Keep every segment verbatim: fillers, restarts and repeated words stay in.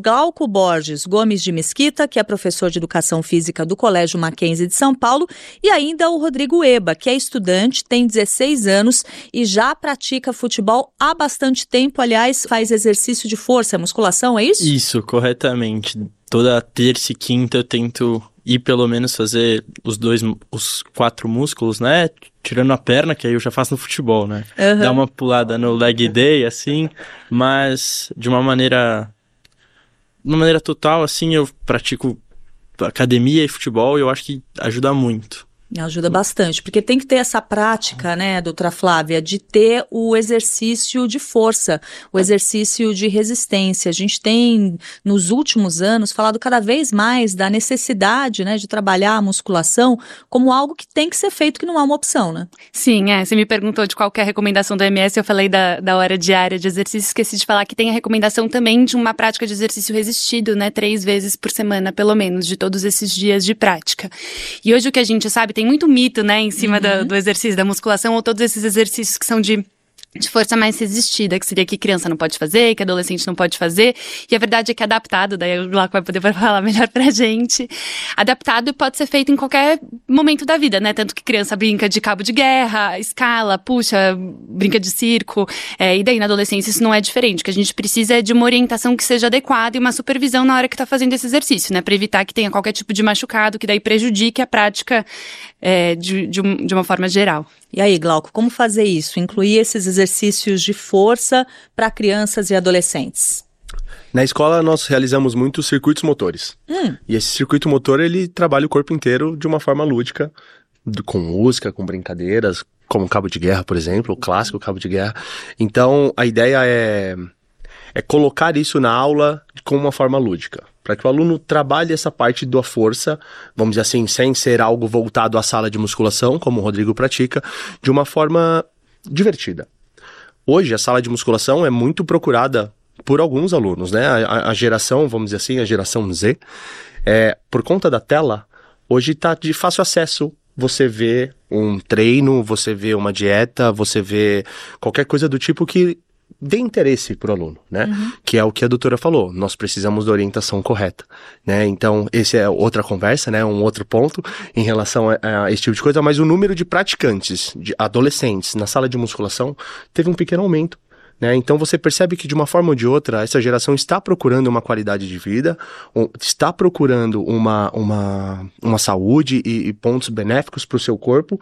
Glauco Borges Gomes de Mesquita, que é professor de Educação Física do Colégio Mackenzie de São Paulo, e ainda o Rodrigo Eba, que é estudante, tem dezesseis anos e já pratica futebol há bastante tempo. Aliás, faz exercício de força, musculação, é isso? Isso, corretamente. Toda terça e quinta eu tento ir pelo menos fazer os dois, os quatro músculos, né? Tirando a perna, que aí eu já faço no futebol, né? Uhum. Dá uma pulada no leg day, assim, mas de uma maneira... De uma maneira total, assim, eu pratico academia e futebol e eu acho que ajuda muito. Ajuda bastante, porque tem que ter essa prática, né, doutora Flávia, de ter o exercício de força, o exercício de resistência. A gente tem, nos últimos anos, falado cada vez mais da necessidade, né, de trabalhar a musculação como algo que tem que ser feito, que não é uma opção, né? Sim, é. Você me perguntou de qual que é a recomendação do O M S, eu falei da, da hora diária de exercício, esqueci de falar que tem a recomendação também de uma prática de exercício resistido, né, três vezes por semana, pelo menos, de todos esses dias de prática. E hoje o que a gente sabe, tem muito mito, né, em cima uhum. do, do exercício da musculação, ou todos esses exercícios que são de, de força mais resistida, que seria que criança não pode fazer, que adolescente não pode fazer, e a verdade é que adaptado, daí o Glauco vai poder falar melhor pra gente, adaptado pode ser feito em qualquer momento da vida, né, tanto que criança brinca de cabo de guerra, escala, puxa, brinca de circo, é, e daí na adolescência isso não é diferente, o que a gente precisa é de uma orientação que seja adequada e uma supervisão na hora que tá fazendo esse exercício, né, pra evitar que tenha qualquer tipo de machucado, que daí prejudique a prática é, de, de, um, de uma forma geral. E aí, Glauco, como fazer isso? Incluir esses exercícios de força para crianças e adolescentes? Na escola, nós realizamos muitos circuitos motores. Hum. E esse circuito motor, ele trabalha o corpo inteiro de uma forma lúdica, com música, com brincadeiras, como o cabo de guerra, por exemplo, o clássico cabo de guerra. Então, a ideia é, é colocar isso na aula com uma forma lúdica, para que o aluno trabalhe essa parte da força, vamos dizer assim, sem ser algo voltado à sala de musculação, como o Rodrigo pratica, de uma forma divertida. Hoje, a sala de musculação é muito procurada por alguns alunos, né? A, a geração, vamos dizer assim, a geração Z, é, por conta da tela, hoje está de fácil acesso. Você vê um treino, você vê uma dieta, você vê qualquer coisa do tipo que dê interesse para o aluno, né? Uhum. Que é o que a doutora falou, nós precisamos da orientação correta, né? Então, esse é outra conversa, né? Um outro ponto em relação a, a esse tipo de coisa, mas o número de praticantes, de adolescentes na sala de musculação teve um pequeno aumento, né? Então, você percebe que de uma forma ou de outra, essa geração está procurando uma qualidade de vida, um, está procurando uma, uma, uma saúde e, e pontos benéficos para o seu corpo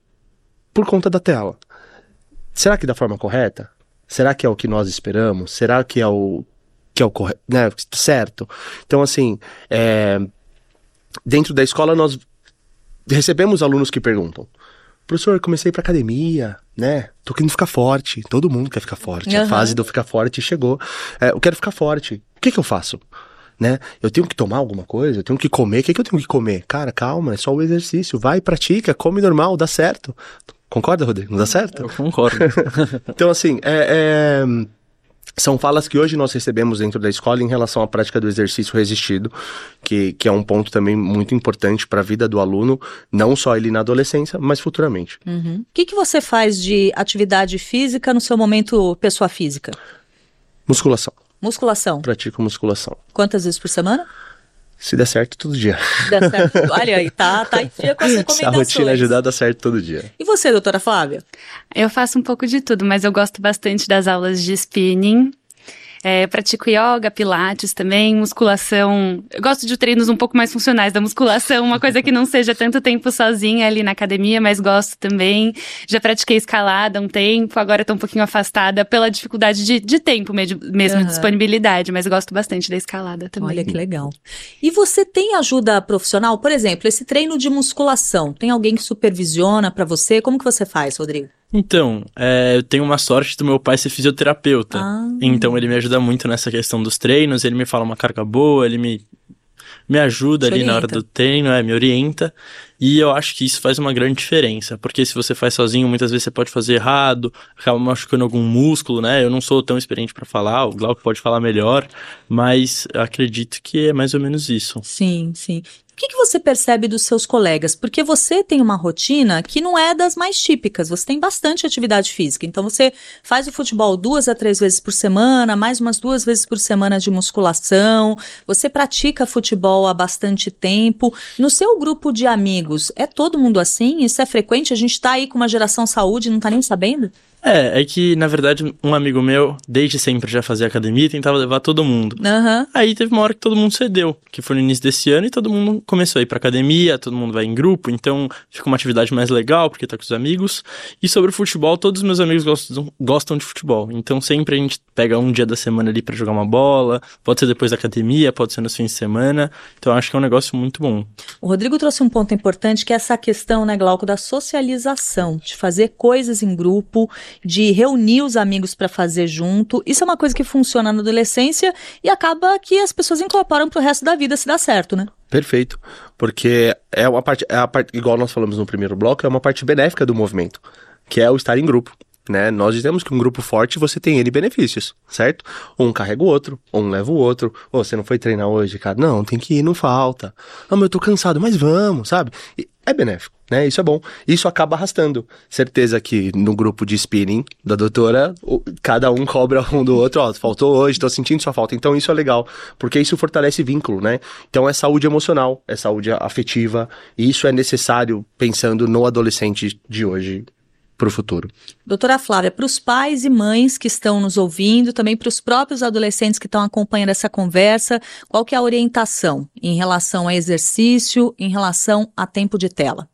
por conta da tela. Será que da forma correta? Será que é o que nós esperamos? Será que é o que é o correto, né? Certo? Então, assim, é... dentro da escola nós recebemos alunos que perguntam: professor, comecei pra academia, né? Tô querendo ficar forte. Todo mundo quer ficar forte. Uhum. A fase de eu ficar forte chegou. É, eu quero ficar forte. O que que eu faço? Né? Eu tenho que tomar alguma coisa? Eu tenho que comer? O que que eu tenho que comer? Cara, calma, é só o exercício. Vai, pratica, come normal, dá certo. Concorda, Rodrigo? Não dá certo? Eu concordo. Então, assim, é, é, são falas que hoje nós recebemos dentro da escola em relação à prática do exercício resistido, que, que é um ponto também muito importante para a vida do aluno, não só ele na adolescência, mas futuramente. Uhum. O que, que você faz de atividade física no seu momento pessoa física? Musculação. Musculação? Pratico musculação. Quantas vezes por semana? Se der certo, todo dia. Se der certo, olha aí, tá, tá em dia com as recomendações. Se a rotina ajudar, dá certo todo dia. E você, doutora Flávia? Eu faço um pouco de tudo, mas eu gosto bastante das aulas de spinning. É, pratico yoga, pilates também, musculação. Eu gosto de treinos um pouco mais funcionais da musculação, uma coisa que não seja tanto tempo sozinha ali na academia, mas gosto também. Já pratiquei escalada um tempo, agora estou um pouquinho afastada pela dificuldade de, de tempo mesmo, mesmo uhum. disponibilidade, mas gosto bastante da escalada também. Olha que legal. E você tem ajuda profissional? Por exemplo, esse treino de musculação, tem alguém que supervisiona para você? Como que você faz, Rodrigo? Então, é, eu tenho uma sorte do meu pai ser fisioterapeuta, ah. Então ele me ajuda muito nessa questão dos treinos, ele me fala uma carga boa, ele me, me ajuda ali na hora do treino, é, me orienta, e eu acho que isso faz uma grande diferença, porque se você faz sozinho, muitas vezes você pode fazer errado, acaba machucando algum músculo, né? Eu não sou tão experiente para falar, o Glauco pode falar melhor, mas eu acredito que é mais ou menos isso. Sim, sim. O que, que você percebe dos seus colegas? Porque você tem uma rotina que não é das mais típicas, você tem bastante atividade física, então você faz o futebol duas a três vezes por semana, mais umas duas vezes por semana de musculação, você pratica futebol há bastante tempo. No seu grupo de amigos, é todo mundo assim? Isso é frequente? A gente tá aí com uma geração saúde e não tá nem sabendo? É, é que, na verdade, um amigo meu, desde sempre já fazia academia e tentava levar todo mundo. Uhum. Aí teve uma hora que todo mundo cedeu, que foi no início desse ano, e todo mundo começou a ir pra academia, todo mundo vai em grupo, então fica uma atividade mais legal, porque tá com os amigos. E sobre o futebol, todos os meus amigos gostam, gostam de futebol, então sempre a gente pega um dia da semana ali pra jogar uma bola, pode ser depois da academia, pode ser nos fins de semana, então acho que é um negócio muito bom. O Rodrigo trouxe um ponto importante, que é essa questão, né, Glauco, da socialização, de fazer coisas em grupo, de reunir os amigos para fazer junto. Isso é uma coisa que funciona na adolescência e acaba que as pessoas incorporam pro resto da vida, se dá certo, né? Perfeito, porque é uma parte, é a parte, igual nós falamos no primeiro bloco, é uma parte benéfica do movimento, que é o estar em grupo, né? Nós dizemos que um grupo forte, você tem N benefícios, certo? Um carrega o outro, um leva o outro. Ô, oh, você não foi treinar hoje, cara? Não, tem que ir, não falta. Ah, mas eu tô cansado, mas vamos, sabe? E é benéfico, né? Isso é bom. Isso acaba arrastando. Certeza que no grupo de spinning da doutora, cada um cobra um do outro. Ó, faltou hoje, tô sentindo sua falta. Então isso é legal, porque isso fortalece vínculo, né? Então é saúde emocional, é saúde afetiva. E isso é necessário pensando no adolescente de hoje para o futuro. Doutora Flávia, para os pais e mães que estão nos ouvindo, também para os próprios adolescentes que estão acompanhando essa conversa, qual que é a orientação em relação a exercício, em relação a tempo de tela?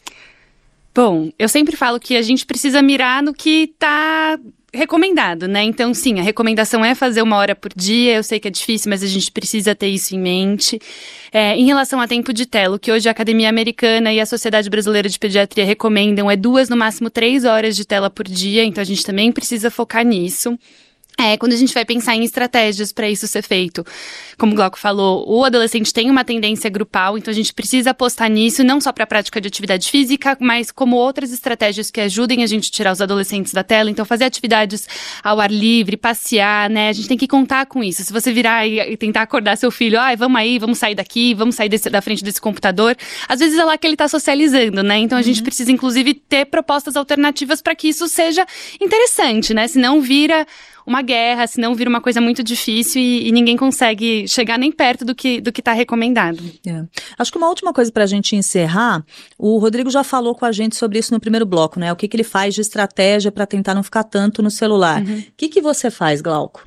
Bom, eu sempre falo que a gente precisa mirar no que está recomendado, né? Então, sim, a recomendação é fazer uma hora por dia. Eu sei que é difícil, mas a gente precisa ter isso em mente. É, em relação a tempo de tela, o que hoje a Academia Americana e a Sociedade Brasileira de Pediatria recomendam é duas, no máximo três horas de tela por dia. Então, a gente também precisa focar nisso. É, quando a gente vai pensar em estratégias para isso ser feito, como o Glauco falou, o adolescente tem uma tendência grupal, então a gente precisa apostar nisso, não só para a prática de atividade física, mas como outras estratégias que ajudem a gente a tirar os adolescentes da tela. Então, fazer atividades ao ar livre, passear, né? A gente tem que contar com isso. Se você virar e tentar acordar seu filho, ai, vamos aí, vamos sair daqui, vamos sair desse, da frente desse computador, às vezes é lá que ele está socializando, né? Então, a gente uhum. precisa, inclusive, ter propostas alternativas para que isso seja interessante, né? Senão vira uma guerra, senão vira uma coisa muito difícil e, e ninguém consegue chegar nem perto do que do que está recomendado. É. Acho que uma última coisa para a gente encerrar, o Rodrigo já falou com a gente sobre isso no primeiro bloco, né? O que, que ele faz de estratégia para tentar não ficar tanto no celular. O uhum. que, que você faz, Glauco?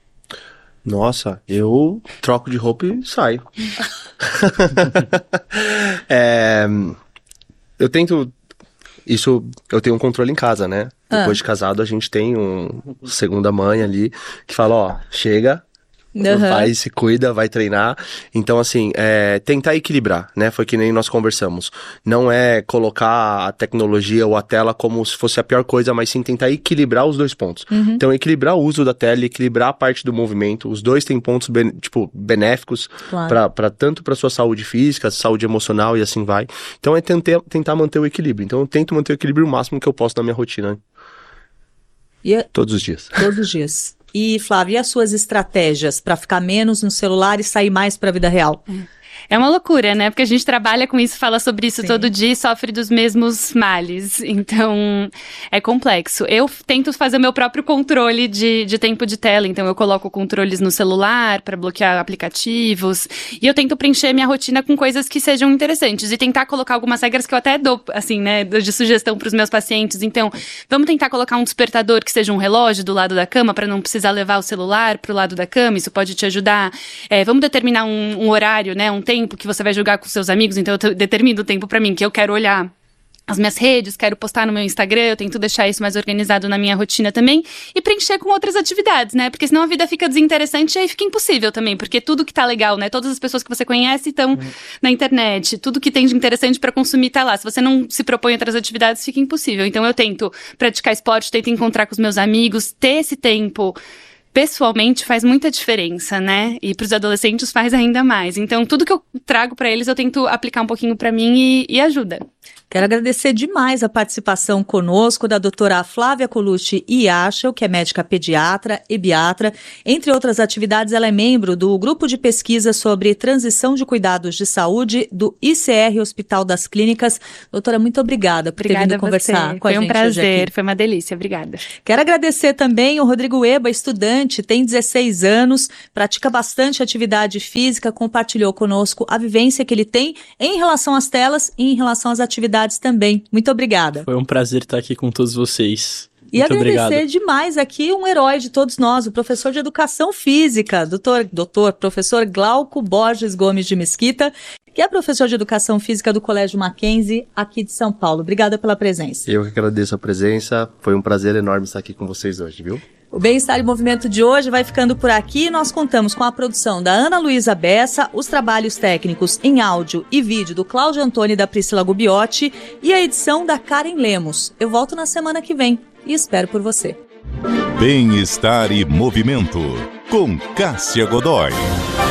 Nossa, eu troco de roupa e saio. é, eu tento... Isso, eu tenho um controle em casa, né? Depois ah. de casado, a gente tem um segunda mãe ali que fala, ó, chega, uhum. vai, se cuida, vai treinar. Então, assim, é, tentar equilibrar, né? Foi que nem nós conversamos. Não é colocar a tecnologia ou a tela como se fosse a pior coisa, mas sim tentar equilibrar os dois pontos. Uhum. Então, equilibrar o uso da tela, equilibrar a parte do movimento. Os dois têm pontos, ben, tipo, benéficos, claro. pra, pra, tanto para sua saúde física, saúde emocional e assim vai. Então, é tentar, tentar manter o equilíbrio. Então, eu tento manter o equilíbrio o máximo que eu posso na minha rotina. E todos os dias. Todos os dias. E, Flávia, e as suas estratégias para ficar menos no celular e sair mais para a vida real? É uma loucura, né? Porque a gente trabalha com isso, fala sobre isso Sim. todo dia e sofre dos mesmos males. Então, é complexo. Eu tento fazer o meu próprio controle de, de tempo de tela. Então, eu coloco controles no celular para bloquear aplicativos. E eu tento preencher minha rotina com coisas que sejam interessantes. E tentar colocar algumas regras que eu até dou, assim, né? De sugestão para os meus pacientes. Então, vamos tentar colocar um despertador que seja um relógio do lado da cama para não precisar levar o celular pro lado da cama. Isso pode te ajudar. É, vamos determinar um, um horário, né? Um tempo que você vai jogar com seus amigos, então eu determino o tempo pra mim, que eu quero olhar as minhas redes, quero postar no meu Instagram, eu tento deixar isso mais organizado na minha rotina também e preencher com outras atividades, né? Porque senão a vida fica desinteressante e aí fica impossível também, porque tudo que tá legal, né? Todas as pessoas que você conhece estão uhum. na internet, tudo que tem de interessante pra consumir tá lá. Se você não se propõe outras atividades, fica impossível. Então eu tento praticar esporte, tento encontrar com os meus amigos, ter esse tempo pessoalmente faz muita diferença, né? E para os adolescentes faz ainda mais. Então, tudo que eu trago para eles, eu tento aplicar um pouquinho para mim e, e ajuda. Quero agradecer demais a participação conosco da doutora Flávia Colucci Iachel, que é médica pediatra e biatra. Entre outras atividades, ela é membro do grupo de pesquisa sobre transição de cuidados de saúde do I C R Hospital das Clínicas. Doutora, muito obrigada por obrigada ter vindo conversar você. com a Foi gente. Um prazer, foi uma delícia, obrigada. Quero agradecer também o Rodrigo Eba, estudante, tem dezesseis anos, pratica bastante atividade física, compartilhou conosco a vivência que ele tem em relação às telas e em relação às atividades também. Muito obrigada. Foi um prazer estar aqui com todos vocês. E Muito agradecer obrigado. demais aqui um herói de todos nós, o professor de Educação Física, doutor, doutor professor Glauco Borges Gomes de Mesquita, que é professor de Educação Física do Colégio Mackenzie, aqui de São Paulo. Obrigada pela presença. Eu que agradeço a presença, foi um prazer enorme estar aqui com vocês hoje, viu? O Bem-Estar em Movimento de hoje vai ficando por aqui. Nós contamos com a produção da Ana Luísa Bessa, os trabalhos técnicos em áudio e vídeo do Cláudio Antônio e da Priscila Gubiotti e a edição da Karen Lemos. Eu volto na semana que vem e espero por você. Bem-Estar e Movimento, com Cássia Godoy.